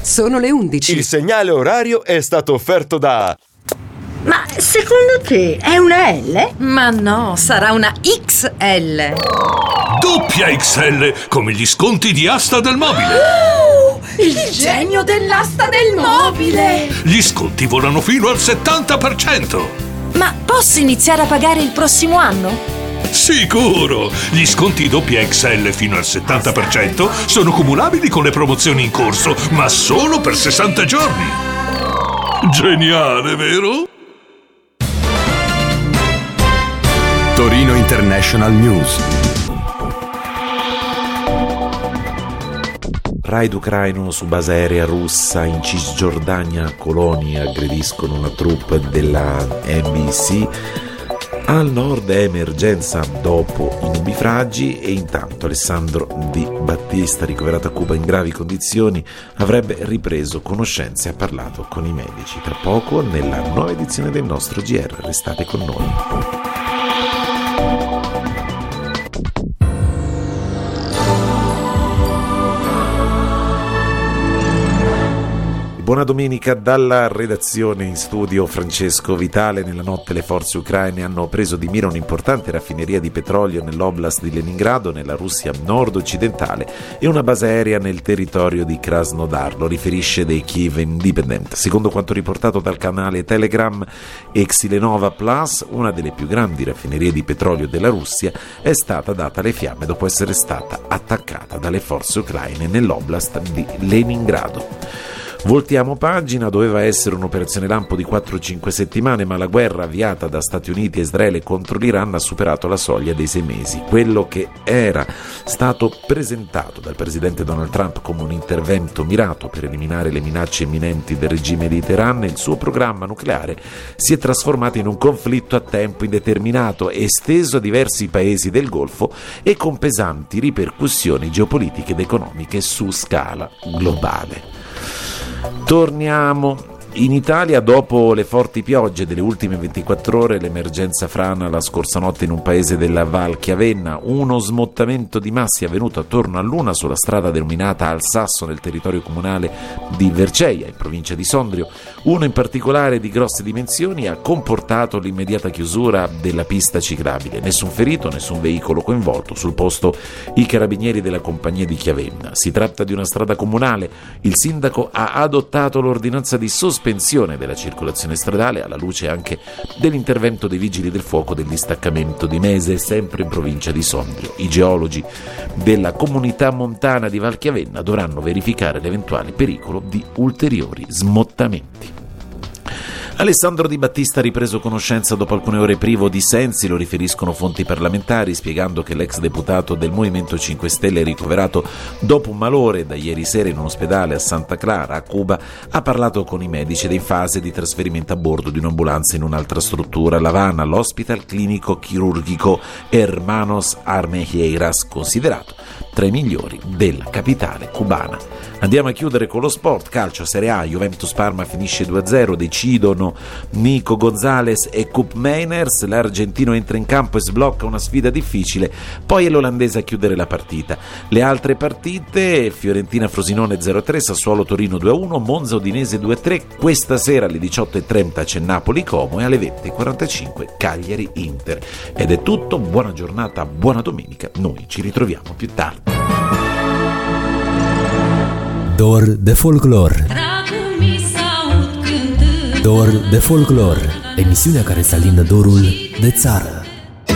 Sono le 11. Il segnale orario è stato offerto da... Ma secondo te è una L? Ma no, sarà una XL. Doppia XL, come gli sconti di Asta del Mobile. Il genio dell'asta del mobile! Gli sconti volano fino al 70%. Ma posso iniziare a pagare il prossimo anno? Sicuro! Gli sconti doppia XL fino al 70% sono cumulabili con le promozioni in corso, ma solo per 60 giorni. Geniale, vero? Torino International News. Raid ucraino su base aerea russa in Cisgiordania, coloni aggrediscono una troupe della NBC. Al nord è emergenza dopo i nubifragi e intanto Alessandro Di Battista, ricoverato a Cuba in gravi condizioni, avrebbe ripreso conoscenze e ha parlato con i medici. Tra poco nella nuova edizione del nostro GR, restate con noi. Buona domenica dalla redazione. In studio Francesco Vitale. Nella notte le forze ucraine hanno preso di mira un'importante raffineria di petrolio nell'oblast di Leningrado, nella Russia nord-occidentale, e una base aerea nel territorio di Krasnodar, lo riferisce The Kyiv Independent. Secondo quanto riportato dal canale Telegram Exilenova Plus, una delle più grandi raffinerie di petrolio della Russia è stata data alle fiamme dopo essere stata attaccata dalle forze ucraine nell'oblast di Leningrado. Voltiamo pagina. Doveva essere un'operazione lampo di 4-5 settimane, ma la guerra avviata da Stati Uniti e Israele contro l'Iran ha superato la soglia dei 6 mesi. Quello che era stato presentato dal presidente Donald Trump come un intervento mirato per eliminare le minacce imminenti del regime di Teheran, il suo programma nucleare si è trasformato in un conflitto a tempo indeterminato, esteso a diversi paesi del Golfo e con pesanti ripercussioni geopolitiche ed economiche su scala globale. Torniamo in Italia. Dopo le forti piogge delle ultime 24 ore, l'emergenza frana la scorsa notte in un paese della Val Chiavenna, uno smottamento di massi è avvenuto attorno all'una sulla strada denominata Al Sasso nel territorio comunale di Verceia, in provincia di Sondrio. Uno in particolare di grosse dimensioni ha comportato l'immediata chiusura della pista ciclabile. Nessun ferito, nessun veicolo coinvolto. Sul posto i carabinieri della compagnia di Chiavenna. Si tratta di una strada comunale. Il sindaco ha adottato l'ordinanza di sospensione della circolazione stradale, alla luce anche dell'intervento dei vigili del fuoco del distaccamento di Mese, sempre in provincia di Sondrio. I geologi della comunità montana di Val Chiavenna dovranno verificare l'eventuale pericolo di ulteriori smottamenti. Alessandro Di Battista ha ripreso conoscenza dopo alcune ore privo di sensi, lo riferiscono fonti parlamentari, spiegando che l'ex deputato del Movimento 5 Stelle, ricoverato dopo un malore da ieri sera in un ospedale a Santa Clara, a Cuba, ha parlato con i medici ed è in fase di trasferimento a bordo di un'ambulanza in un'altra struttura, l'Havana, l'Hospital Clínico Quirúrgico Hermanos Armejeiras, considerato tra i migliori della capitale cubana. Andiamo a chiudere con lo sport. Calcio, Serie A, Juventus Parma finisce 2-0, decidono Nico Gonzalez e Koop Meiners, l'argentino entra in campo e sblocca una sfida difficile, poi è l'olandese a chiudere la partita. Le altre partite: Fiorentina Frosinone 0-3, Sassuolo Torino 2-1, Monza Udinese 2-3, questa sera alle 18:30 c'è Napoli Como e alle 20:45 Cagliari Inter. Ed è tutto, buona giornata, buona domenica, noi ci ritroviamo più tardi. Dor de Folklore. Dor de Folklore, emisiunea care să alindă dorul de țară.